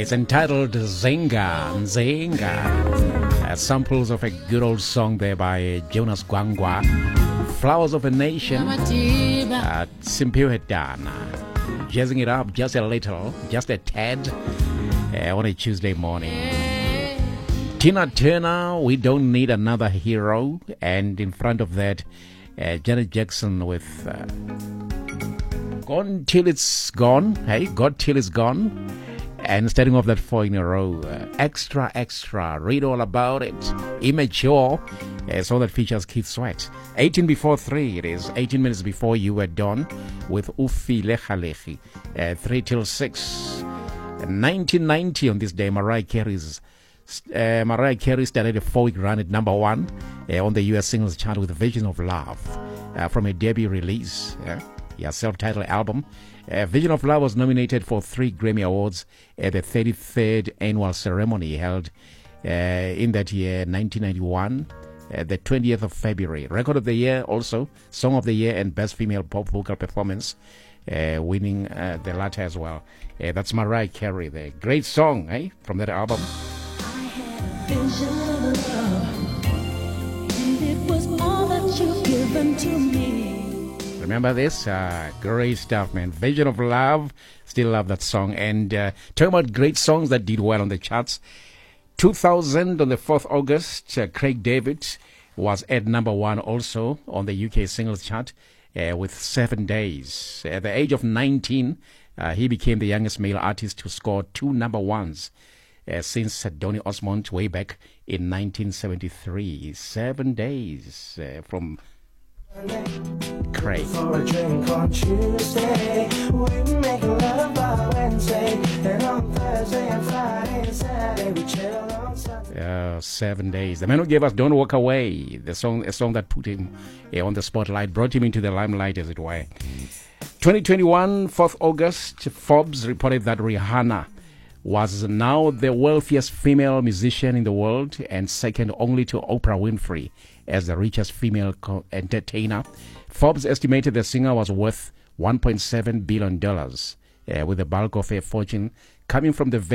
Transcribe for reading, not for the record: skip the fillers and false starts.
It's entitled Nzenga. Samples of a good old song there by Jonas Gwangwa. Flowers of a Nation. Simpiwe Dana. Jazzing it up just a little, just a tad, on a Tuesday morning. Tina Turner, We Don't Need Another Hero. And in front of that, Janet Jackson with Gone Till It's Gone. Hey, God Till It's Gone. And starting off that 4 in a row, Extra, Extra, Read All About It, Immature, a song that features Keith Sweat. 18 before 3, it is 18 minutes before You Were Done with Ufi Lechalechi, 3 till 6. 1990 on this day, Mariah Carey started a 4-week run at number 1 on the US singles chart with Vision of Love from a debut release, self-titled album. Vision of Love was nominated for 3 Grammy Awards at the 33rd annual ceremony held in that year, 1991, the 20th of February. Record of the Year also, Song of the Year, and Best Female Pop Vocal Performance, winning the latter as well. That's Mariah Carey, the great song from that album. I had a vision of love, and it was all that you've given to me. Remember this? Great stuff, man. Vision of Love. Still love that song. And talking about great songs that did well on the charts. 2000, on the 4th August, Craig David was at number 1 also on the UK singles chart with 7 days. At the age of 19, he became the youngest male artist to score 2 number 1s since Donny Osmond way back in 1973. 7 days from Craig. For a drink on Tuesday, we make love by Wednesday, and on Thursday and Friday and Saturday we chill on Sunday. 7 days. The man who gave us "Don't Walk Away," a song that put him on the spotlight, brought him into the limelight, as it were. 2021, 4th August, Forbes reported that Rihanna was now the wealthiest female musician in the world and second only to Oprah Winfrey as the richest female entertainer. Forbes estimated the singer was worth $1.7 billion, with the bulk of her fortune coming from the